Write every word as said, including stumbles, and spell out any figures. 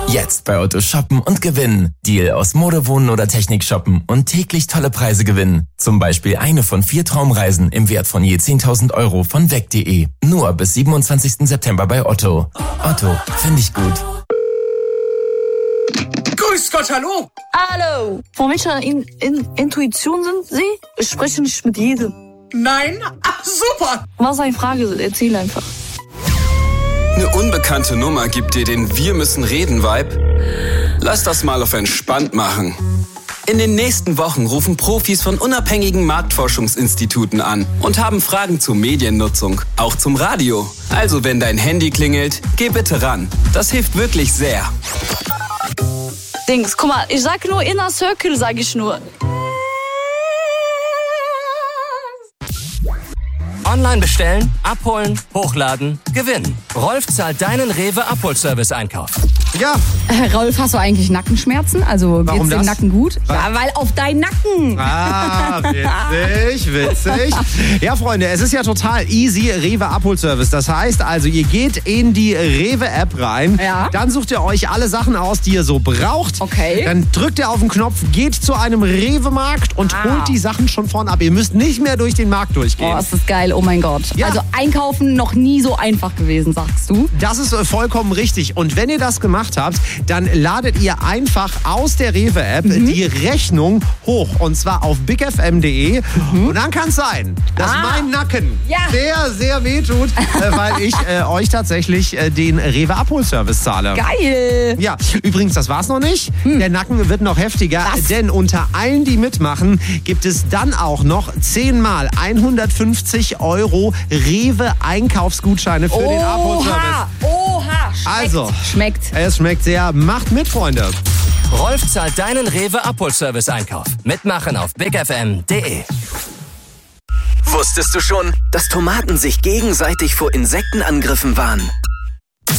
Jetzt bei Otto shoppen und gewinnen. Deal aus Mode, Wohnen oder Technik shoppen und täglich tolle Preise gewinnen. Zum Beispiel eine von vier Traumreisen im Wert von je zehntausend Euro von weg punkt de. Nur bis siebenundzwanzigsten September bei Otto. Otto, finde ich gut. Grüß Gott, hallo! Hallo! Von welcher in, in, Intuition sind Sie? Ich spreche nicht mit jedem. Nein? Ach, super! Was eine Frage? Erzähl einfach. Eine unbekannte Nummer gibt dir den Wir-müssen-reden-Vibe? Lass das mal auf entspannt machen. In den nächsten Wochen rufen Profis von unabhängigen Marktforschungsinstituten an und haben Fragen zur Mediennutzung, auch zum Radio. Also wenn dein Handy klingelt, geh bitte ran. Das hilft wirklich sehr. Dings, guck mal, ich sag nur Inner Circle, sag ich nur. Online bestellen, abholen, hochladen, gewinnen. Rolf zahlt deinen Rewe-Abholservice-Einkauf. Ja. Äh, Rolf, hast du eigentlich Nackenschmerzen? Also Warum geht's dem das? Nacken gut? Was? Ja, weil auf deinen Nacken. Ah, witzig, witzig. Ja, Freunde, es ist ja total easy, Rewe Abholservice. Das heißt also, ihr geht in die Rewe-App rein, Ja. dann sucht ihr euch alle Sachen aus, die ihr so braucht. Okay. Dann drückt ihr auf den Knopf, geht zu einem Rewe-Markt und Ah. holt die Sachen schon vorn ab. Ihr müsst nicht mehr durch den Markt durchgehen. Oh, ist das geil, oh mein Gott. Ja. Also einkaufen noch nie so einfach gewesen, sagst du? Das ist äh, vollkommen richtig. Und wenn ihr das gemacht habt, dann ladet ihr einfach aus der Rewe-App Mhm. die Rechnung hoch. Und zwar auf big f m punkt de. Mhm. Und dann kann es sein, dass Ah. mein Nacken Ja. sehr, sehr weh tut, äh, weil ich äh, euch tatsächlich äh, den Rewe-Abholservice zahle. Geil. Ja, übrigens, das war's noch nicht. Der Nacken wird noch heftiger, Was? denn unter allen, die mitmachen, gibt es dann auch noch zehnmal hundertfünfzig Euro Rewe-Einkaufsgutscheine für den Abholservice. Oha, oha. Schmeckt. Also, Schmeckt. es schmeckt sehr. Macht mit, Freunde. Rolf zahlt deinen Rewe-Abholservice-Einkauf. Mitmachen auf big f m punkt de. Wusstest du schon, dass Tomaten sich gegenseitig vor Insektenangriffen warnen?